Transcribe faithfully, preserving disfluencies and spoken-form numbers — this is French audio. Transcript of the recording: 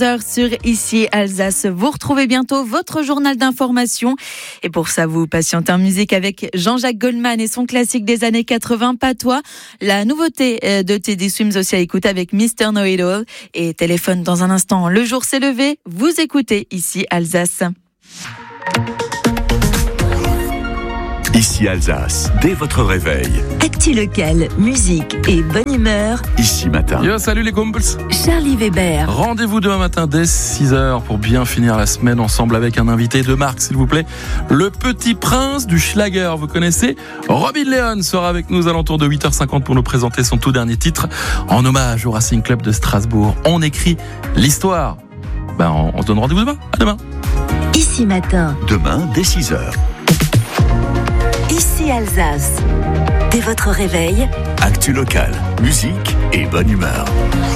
Sur Ici Alsace, vous retrouvez bientôt votre journal d'information et pour ça vous patientez en musique avec Jean-Jacques Goldman et son classique des années quatre-vingts Patois, la nouveauté de Teddy Swims aussi à écouter avec mister Know-It-All et téléphone dans un instant. Le jour s'est levé, vous écoutez Ici Alsace. Ici Alsace, dès votre réveil. Actu local, musique et bonne humeur. Ici matin. Yo, salut les combles. Charlie Weber. Rendez-vous demain matin dès six heures pour bien finir la semaine ensemble avec un invité de marque, s'il vous plaît. Le petit prince du Schlager, vous connaissez? Robin Leon sera avec nous aux alentours de huit heures cinquante pour nous présenter son tout dernier titre en hommage au Racing Club de Strasbourg. On écrit l'histoire. Ben, on, on se donne rendez-vous demain. À demain. Ici matin. Demain dès six heures. Ici Alsace. Dès votre réveil. Actu local, musique et bonne humeur.